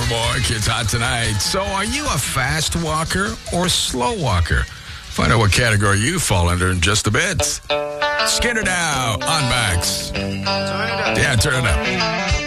boy. Kids Hot tonight. So are you a fast walker or a slow walker? Find out what category you fall under in just a bit. Skinner now on Max. Turn it up. Yeah, turn it up.